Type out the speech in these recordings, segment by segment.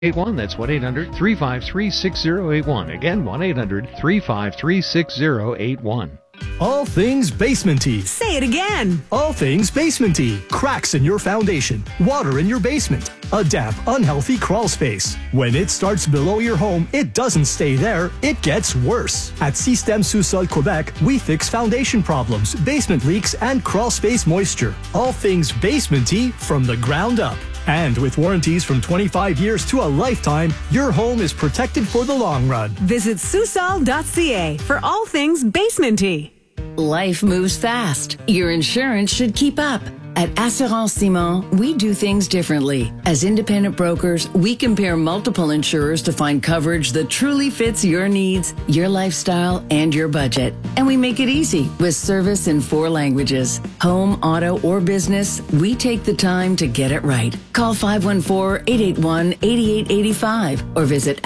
81. That's 1-800-353-6081. Again, 1-800-353-6081. All things basementy. Say it again. All things basementy. Cracks in your foundation. Water in your basement. A damp, unhealthy crawl space. When it starts below your home, it doesn't stay there. It gets worse. At Système Sous-Sol Quebec, we fix foundation problems, basement leaks, and crawl space moisture. All things basementy from the ground up. And with warranties from 25 years to a lifetime, your home is protected for the long run. Visit Susol.ca for all things basementy. Life moves fast. Your insurance should keep up. At Assurance Simon, we do things differently. As independent brokers, we compare multiple insurers to find coverage that truly fits your needs, your lifestyle, and your budget. And we make it easy with service in 4 languages. Home, auto, or business, we take the time to get it right. Call 514-881-8885 or visit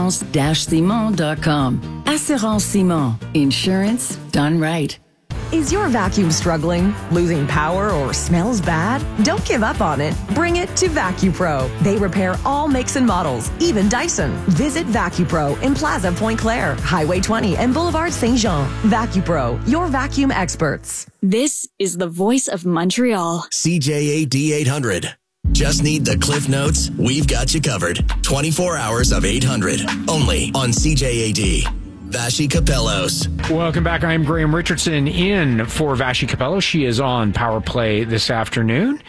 assurance-simon.com. Assurance Simon. Insurance done right. Is your vacuum struggling, losing power, or smells bad? Don't give up on it. Bring it to VacuPro. They repair all makes and models, even Dyson. Visit VacuPro in Plaza Pointe-Claire, Highway 20, and Boulevard Saint-Jean. VacuPro, your vacuum experts. This is the voice of Montreal. CJAD 800. Just need the Cliff Notes? We've got you covered. 24 hours of 800. Only on CJAD. Vashi Capellos. Welcome back. I'm Graham Richardson in for Vashi Capellos. She is on Power Play this afternoon.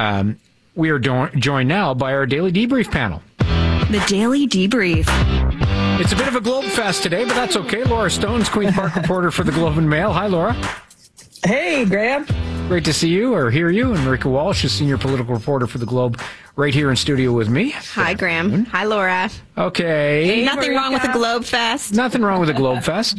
We are joined now by our Daily Debrief panel. The Daily Debrief. It's a bit of a Globe Fest today, but that's okay. Laura Stone's Queen's Park reporter for the Globe and Mail. Hi, Laura. Hey, Graham. Great to see you or hear you. And Marika Walsh is senior political reporter for the Globe right here in studio with me. Hi, Graham. Hi, Laura. Okay. Hey, nothing wrong with the Globe Fest. Nothing wrong with the Globe Fest.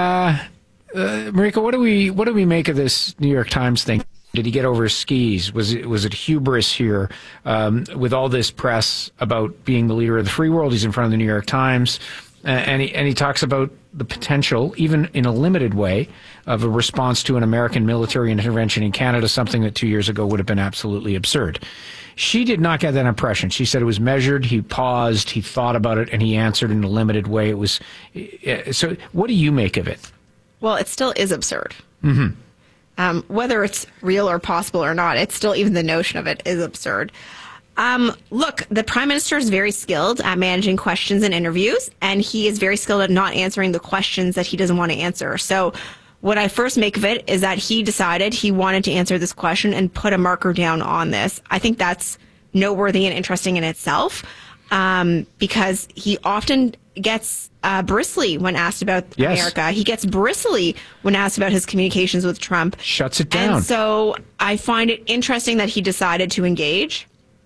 Marika, what do we make of this New York Times thing? Did he get over his skis? Was it hubris here with all this press about being the leader of the free world? He's in front of the New York Times, and he talks about the potential, even in a limited way, of a response to an American military intervention in Canada, something that 2 years ago would have been absolutely absurd. She did not get that impression. She said it was measured. He paused. He thought about it, and he answered in a limited way. It was so. What do you make of it? Well, it still is absurd. Mm-hmm. Whether it's real or possible or not, it's still, even the notion of it is absurd. Look, the Prime Minister is very skilled at managing questions and interviews, and he is very skilled at not answering the questions that he doesn't want to answer. So what I first make of it is that he decided he wanted to answer this question and put a marker down on this. I think that's noteworthy and interesting in itself, because he often gets bristly when asked about America. He gets bristly when asked about his communications with Trump. Shuts it down. And so I find it interesting that he decided to engage.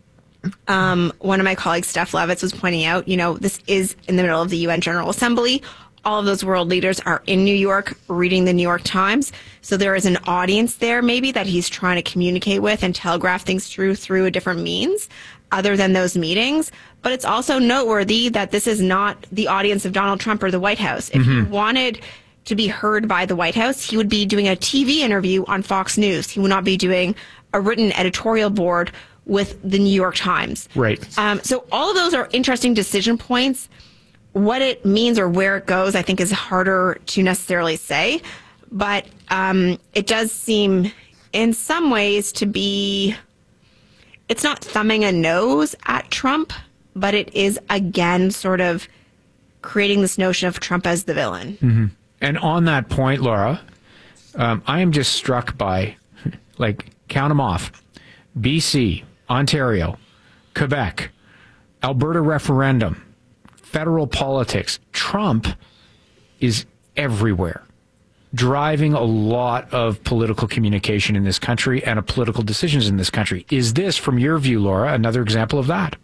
One of my colleagues, Steph Levitz, was pointing out, this is in the middle of the UN General Assembly. All of those world leaders are in New York reading the New York Times. So there is an audience there maybe that he's trying to communicate with and telegraph things through a different means other than those meetings. But it's also noteworthy that this is not the audience of Donald Trump or the White House. If he wanted to be heard by the White House, he would be doing a TV interview on Fox News. He would not be doing a written editorial board with the New York Times. Right. So all of those are interesting decision points. What it means or where it goes, I think, is harder to necessarily say. But it does seem in some ways to be, it's not thumbing a nose at Trump, but it is, again, sort of creating this notion of Trump as the villain. Mm-hmm. And on that point, Laura, I am just struck by, count them off. BC, Ontario, Quebec, Alberta referendum, federal politics. Trump is everywhere, driving a lot of political communication in this country and political decisions in this country. Is this, from your view, Laura, another example of that?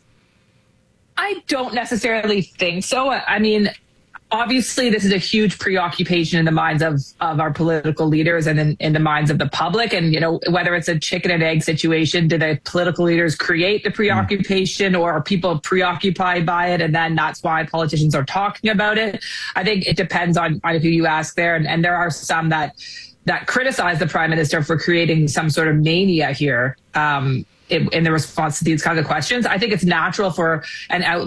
I don't necessarily think so. I mean, obviously, this is a huge preoccupation in the minds of our political leaders and in the minds of the public. And, whether it's a chicken and egg situation, do the political leaders create the preoccupation or are people preoccupied by it? And then that's why politicians are talking about it. I think it depends on who you ask there. And there are some that criticize the prime minister for creating some sort of mania here. in the response to these kinds of questions. I think it's natural for an outlet